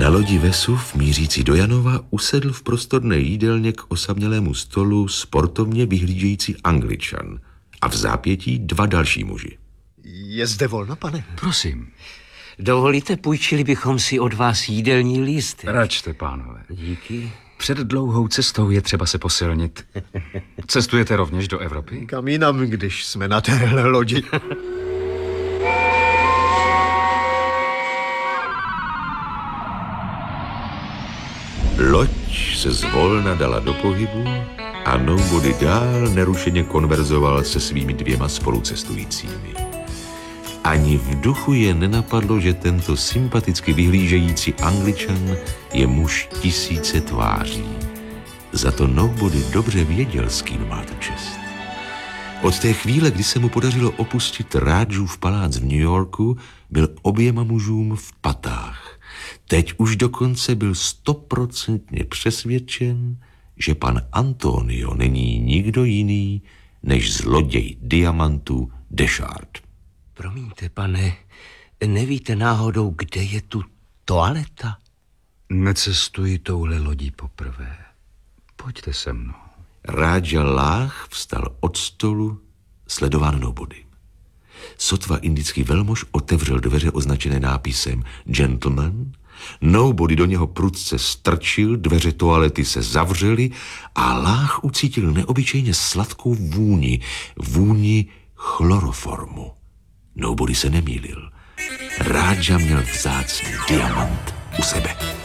Na lodi Vesuv, mířící do Janova, usedl v prostorné jídelně k osamělému stolu sportovně vyhlížející Angličan a v zápětí 2 další muži. Je zde volno, pane? Prosím. Dovolíte, půjčili bychom si od vás jídelní lístek? Račte, pánové. Díky. Před dlouhou cestou je třeba se posilnit. Cestujete rovněž do Evropy? Kam jinam, když jsme na téhle lodi? Loď se zvolna dala do pohybu a Nobody dál nerušeně konverzoval se svými 2 spolucestujícími. Ani v duchu je nenapadlo, že tento sympaticky vyhlížející Angličan je muž 1000 tváří. Za to Nobody dobře věděl, s kým má tu čest. Od té chvíle, kdy se mu podařilo opustit Rádžův palác v New Yorku, byl oběma mužům v patách. Teď už dokonce byl 100% přesvědčen, že pan Antonio není nikdo jiný než zloděj diamantů Dechard. Promiňte, pane, nevíte náhodou, kde je tu toaleta? Necestuji touhle lodí poprvé. Pojďte se mnou. Rádža Láh vstal od stolu, sledován Nobodym. Sotva indický velmož otevřel dveře označené nápisem Gentleman, Nobody do něho prudce strčil, dveře toalety se zavřely a Láh ucítil neobyčejně sladkou vůni chloroformu. Nobody se nemýlil. Rádža měl vzácný diamant u sebe.